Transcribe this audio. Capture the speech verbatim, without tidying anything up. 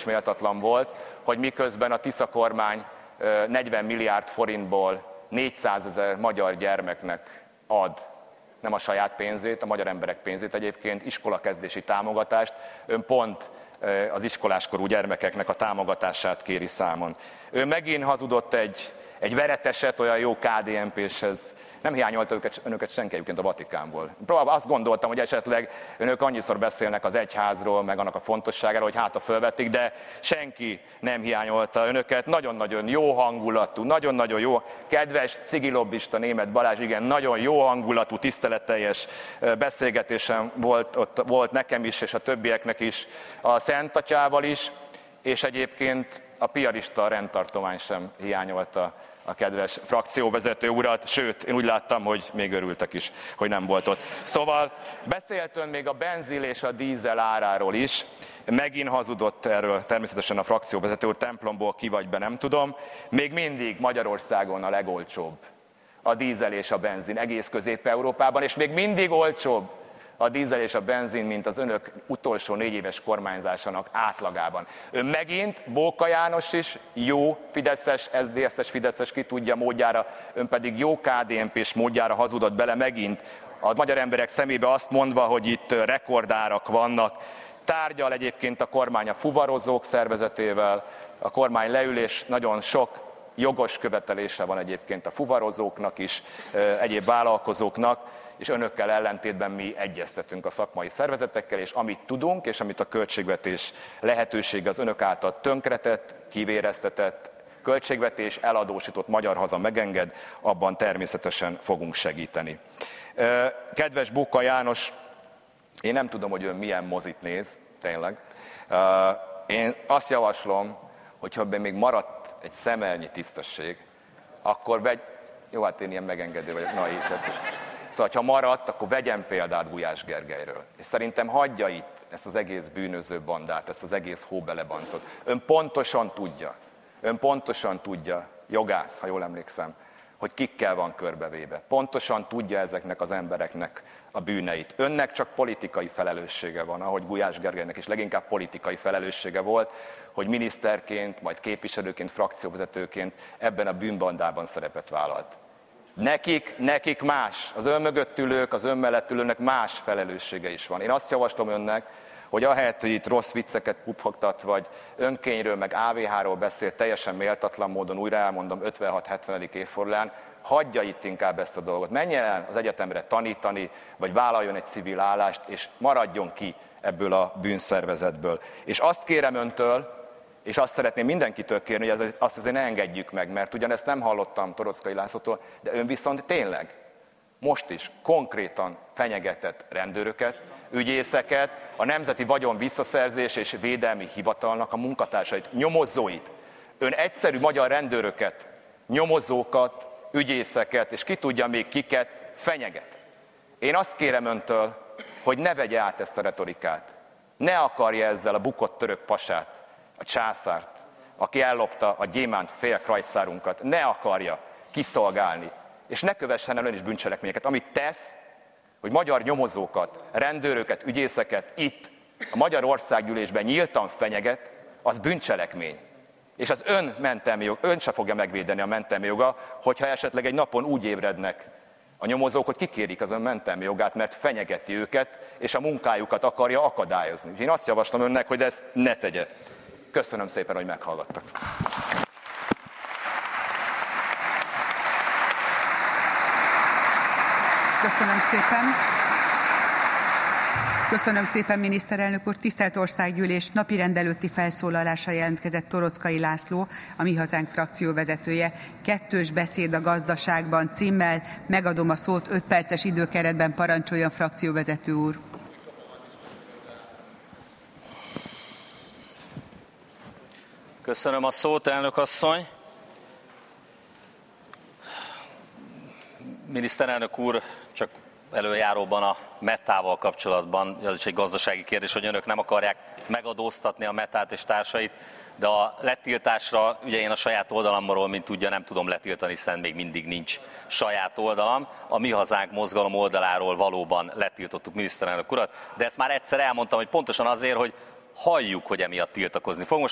és méltatlan volt, hogy miközben a Tisza kormány negyven milliárd forintból négyszázezer magyar gyermeknek ad, nem a saját pénzét, a magyar emberek pénzét egyébként, iskolakezdési támogatást, ön pont az iskoláskorú gyermekeknek a támogatását kéri számon. Ő megint hazudott egy, egy vereteset, olyan jó ká dé en péshez. Nem hiányolta őket, önöket senki egyébként a Vatikánból. Próbálom, azt gondoltam, hogy esetleg önök annyiszor beszélnek az egyházról, meg annak a fontosságáról, hogy hát a fölvették, de senki nem hiányolta önöket. Nagyon-nagyon jó hangulatú, nagyon-nagyon jó, kedves cigilobbista Németh Balázs, igen, nagyon jó hangulatú, tiszteletteljes beszélgetésem volt, ott volt nekem is, és a többieknek is, a Szent Atyával is, és egyébként a piarista rendtartomány sem hiányolta a kedves frakcióvezető urat, sőt, én úgy láttam, hogy még örültek is, hogy nem volt ott. Szóval beszélt ön még a benzin és a dízel áráról is, megint hazudott erről természetesen a frakcióvezető úr, templomból ki vagy be, nem tudom. Még mindig Magyarországon a legolcsóbb a dízel és a benzin egész Közép-Európában, és még mindig olcsóbb a dízel és a benzin, mint az önök utolsó négy éves kormányzásának átlagában. Ön megint, Bóka János is jó fideszes, es zé dé es-es fideszes, ki tudja módjára, ön pedig jó ká dé en pés módjára hazudott bele megint a magyar emberek szemébe azt mondva, hogy itt rekordárak vannak. Tárgyal egyébként a kormány a fuvarozók szervezetével, a kormány leül, és nagyon sok jogos követelése van egyébként a fuvarozóknak is, egyéb vállalkozóknak, és önökkel ellentétben mi egyeztetünk a szakmai szervezetekkel, és amit tudunk, és amit a költségvetés lehetősége az önök által tönkretett, kivéreztetett, költségvetés eladósított magyar haza megenged, abban természetesen fogunk segíteni. Kedves Bóka János, én nem tudom, hogy ön milyen mozit néz, tényleg. Én azt javaslom, hogyha ebben még maradt egy szemelnyi tisztesség, akkor vegy... Jó, hát én ilyen megengedő vagyok, naív. Szóval, ha maradt, akkor vegyen példát Gulyás Gergelyről. És szerintem hagyja itt ezt az egész bűnöző bandát, ezt az egész hóbelebancot. Ön pontosan tudja, ön pontosan tudja, jogász, ha jól emlékszem, hogy kikkel van körbevéve. Pontosan tudja ezeknek az embereknek a bűneit. Önnek csak politikai felelőssége van, ahogy Gulyás Gergelynek is leginkább politikai felelőssége volt, hogy miniszterként, majd képviselőként, frakcióvezetőként ebben a bűnbandában szerepet vállalt. Nekik, nekik más, az ön mögött ülők, az ön mellett ülőnek más felelőssége is van. Én azt javaslom önnek, hogy ahelyett, hogy itt rossz vicceket puffogtat, vagy önkényről, meg á vé há-ról beszél, teljesen méltatlan módon, újra elmondom, ötvenhat-hetvenedik évfordulóján, hagyja itt inkább ezt a dolgot. Menjen el az egyetemre tanítani, vagy vállaljon egy civil állást, és maradjon ki ebből a bűnszervezetből. És azt kérem öntől, és azt szeretném mindenkitől kérni, hogy azt azért ne engedjük meg, mert ugyanezt nem hallottam Toroczkai Lászlótól, de ön viszont tényleg most is konkrétan fenyegetett rendőröket, ügyészeket, a Nemzeti Vagyon Visszaszerzés és Védelmi Hivatalnak a munkatársait, nyomozóit. Ön egyszerű magyar rendőröket, nyomozókat, ügyészeket, és ki tudja még kiket fenyeget. Én azt kérem öntől, hogy ne vegye át ezt a retorikát. Ne akarja ezzel a bukott török pasát, a császárt, aki ellopta a gyémánt félkrajcárunkat, ne akarja kiszolgálni, és ne kövessen el ön is bűncselekményeket. Amit tesz, hogy magyar nyomozókat, rendőröket, ügyészeket itt a Magyar Országgyűlésben nyíltan fenyeget, az bűncselekmény. És az ön mentelmi jog, ön se fogja megvédeni a mentelmi joga, hogyha esetleg egy napon úgy ébrednek a nyomozók, hogy kikérik az ön mentelmi jogát, mert fenyegeti őket, és a munkájukat akarja akadályozni. Én azt javaslom önnek, hogy ezt ne tegye. Köszönöm szépen, hogy meghallgattak. Köszönöm szépen. Köszönöm szépen, miniszterelnök úr. Tisztelt Országgyűlés, napirend előtti felszólalásra jelentkezett Toroczkai László, a Mi Hazánk frakcióvezetője. Kettős beszéd a gazdaságban címmel. Megadom a szót, öt perces időkeretben parancsoljon, frakcióvezető úr. Köszönöm a szót, elnök asszony. Miniszterelnök úr, csak előjáróban a Metával kapcsolatban, az is egy gazdasági kérdés, hogy önök nem akarják megadóztatni a Metát és társait, de a letiltásra, ugye én a saját oldalamról, mint tudja, nem tudom letiltani, hiszen még mindig nincs saját oldalam. A Mi Hazánk mozgalom oldaláról valóban letiltottuk miniszterelnök urat, de ezt már egyszer elmondtam, hogy pontosan azért, hogy halljuk, hogy emiatt tiltakozni fog. Most